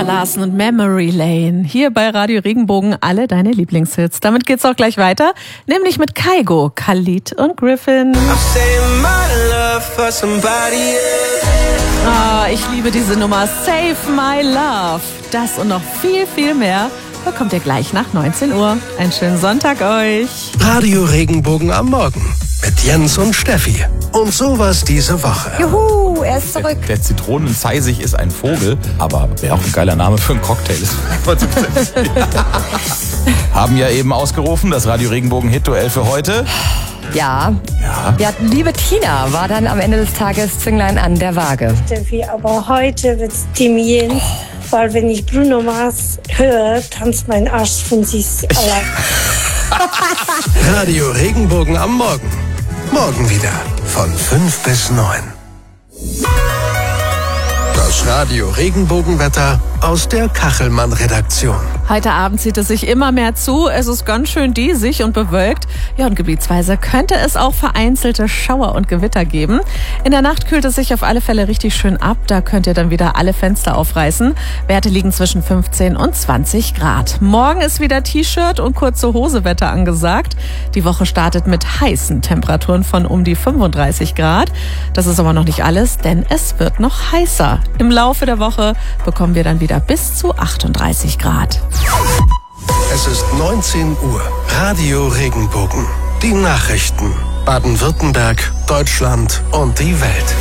Larsen und Memory Lane. Hier bei Radio Regenbogen alle deine Lieblingshits. Damit geht's auch gleich weiter, nämlich mit Kygo, Khalid und Griffin. Ich liebe diese Nummer. Save My Love. Das und noch viel, viel mehr bekommt ihr gleich nach 19 Uhr. Einen schönen Sonntag euch. Radio Regenbogen am Morgen mit Jens und Steffi. Und sowas diese Woche. Juhu, er ist zurück. Der Zitronenzeisig ist ein Vogel, aber wäre auch ein geiler Name für einen Cocktail. Haben ja eben ausgerufen, das Radio Regenbogen Hit-Duell für heute. Ja, liebe Tina war dann am Ende des Tages Zünglein an der Waage. Steffi, aber heute wird's Team Jens, weil wenn ich Bruno Mars höre, tanzt mein Arsch von sich allein. Radio Regenbogen am Morgen. Morgen wieder von 5 bis 9. Das Radio Regenbogenwetter aus der Kachelmann-Redaktion. Heute Abend zieht es sich immer mehr zu. Es ist ganz schön diesig und bewölkt. Ja, und gebietsweise könnte es auch vereinzelte Schauer und Gewitter geben. In der Nacht kühlt es sich auf alle Fälle richtig schön ab. Da könnt ihr dann wieder alle Fenster aufreißen. Werte liegen zwischen 15 und 20 Grad. Morgen ist wieder T-Shirt und kurze Hosewetter angesagt. Die Woche startet mit heißen Temperaturen von um die 35 Grad. Das ist aber noch nicht alles, denn es wird noch heißer. Im Laufe der Woche bekommen wir dann wieder bis zu 38 Grad. Es ist 19 Uhr. Radio Regenbogen. Die Nachrichten. Baden-Württemberg, Deutschland und die Welt.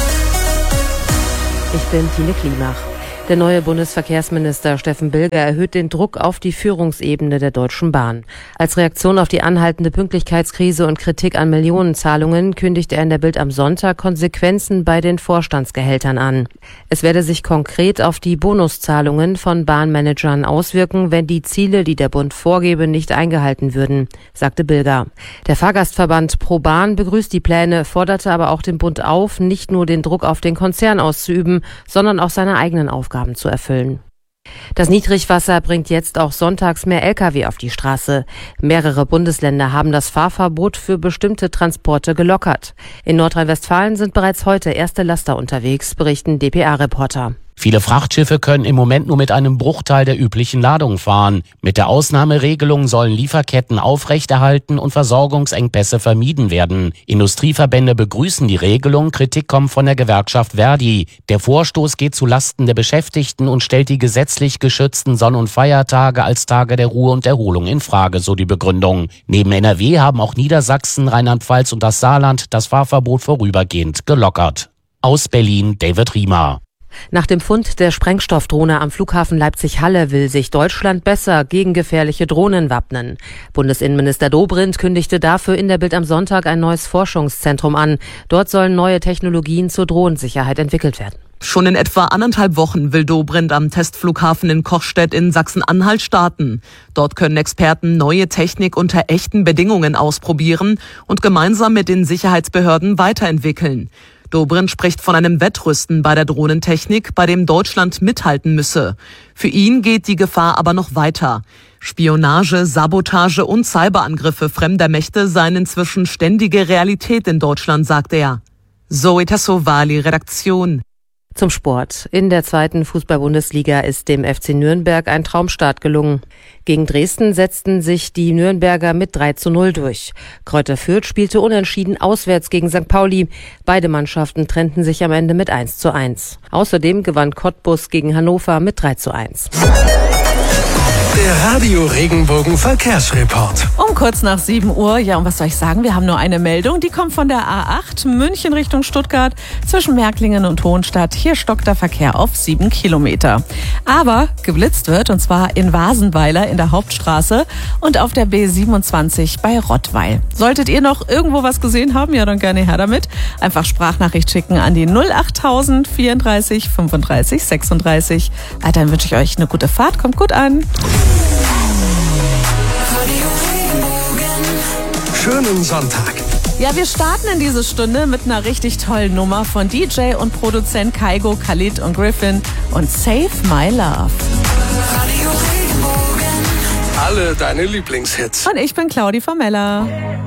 Ich bin Tine Klimach. Der neue Bundesverkehrsminister Steffen Bilger erhöht den Druck auf die Führungsebene der Deutschen Bahn. Als Reaktion auf die anhaltende Pünktlichkeitskrise und Kritik an Millionenzahlungen kündigt er in der Bild am Sonntag Konsequenzen bei den Vorstandsgehältern an. Es werde sich konkret auf die Bonuszahlungen von Bahnmanagern auswirken, wenn die Ziele, die der Bund vorgebe, nicht eingehalten würden, sagte Bilger. Der Fahrgastverband ProBahn begrüßt die Pläne, forderte aber auch den Bund auf, nicht nur den Druck auf den Konzern auszuüben, sondern auch seine eigenen Aufgaben zu erfüllen. Das Niedrigwasser bringt jetzt auch sonntags mehr Lkw auf die Straße. Mehrere Bundesländer haben das Fahrverbot für bestimmte Transporte gelockert. In Nordrhein-Westfalen sind bereits heute erste Laster unterwegs, berichten dpa-Reporter. Viele Frachtschiffe können im Moment nur mit einem Bruchteil der üblichen Ladung fahren. Mit der Ausnahmeregelung sollen Lieferketten aufrechterhalten und Versorgungsengpässe vermieden werden. Industrieverbände begrüßen die Regelung, Kritik kommt von der Gewerkschaft Verdi. Der Vorstoß geht zu Lasten der Beschäftigten und stellt die gesetzlich geschützten Sonn- und Feiertage als Tage der Ruhe und Erholung in Frage, so die Begründung. Neben NRW haben auch Niedersachsen, Rheinland-Pfalz und das Saarland das Fahrverbot vorübergehend gelockert. Aus Berlin, David Riemer. Nach dem Fund der Sprengstoffdrohne am Flughafen Leipzig-Halle will sich Deutschland besser gegen gefährliche Drohnen wappnen. Bundesinnenminister Dobrindt kündigte dafür in der Bild am Sonntag ein neues Forschungszentrum an. Dort sollen neue Technologien zur Drohnensicherheit entwickelt werden. Schon in etwa 1,5 Wochen will Dobrindt am Testflughafen in Kochstedt in Sachsen-Anhalt starten. Dort können Experten neue Technik unter echten Bedingungen ausprobieren und gemeinsam mit den Sicherheitsbehörden weiterentwickeln. Dobrindt spricht von einem Wettrüsten bei der Drohnentechnik, bei dem Deutschland mithalten müsse. Für ihn geht die Gefahr aber noch weiter. Spionage, Sabotage und Cyberangriffe fremder Mächte seien inzwischen ständige Realität in Deutschland, sagt er. Zoe Tassovali, Redaktion. Zum Sport. In der 2. Fußball-Bundesliga ist dem FC Nürnberg ein Traumstart gelungen. Gegen Dresden setzten sich die Nürnberger mit 3:0 durch. Kräuter Fürth spielte unentschieden auswärts gegen St. Pauli. Beide Mannschaften trennten sich am Ende mit 1:1. Außerdem gewann Cottbus gegen Hannover mit 3:1. Der Radio Regenbogen Verkehrsreport. Um kurz nach 7 Uhr, ja, und was soll ich sagen, wir haben nur eine Meldung, die kommt von der A8 München Richtung Stuttgart zwischen Märklingen und Hohenstadt. Hier stockt der Verkehr auf 7 Kilometer. Aber geblitzt wird, und zwar in Wasenweiler in der Hauptstraße und auf der B27 bei Rottweil. Solltet ihr noch irgendwo was gesehen haben, ja, dann gerne her damit. Einfach Sprachnachricht schicken an die 08000 34 35 36. Dann wünsche ich euch eine gute Fahrt, kommt gut an. Schönen Sonntag. Ja, wir starten in diese Stunde mit einer richtig tollen Nummer von DJ und Produzent Kygo, Khalid und Griffin und Save My Love. Alle deine Lieblingshits. Und ich bin Claudi Formella.